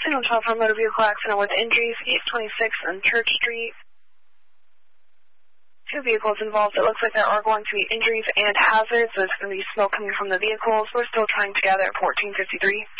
Single 12 for a motor vehicle accident with injuries, East 26th and Church Street. 2 vehicles involved. It looks like there are going to be injuries and hazards. There's going to be smoke coming from the vehicles. We're still trying to gather at 1453.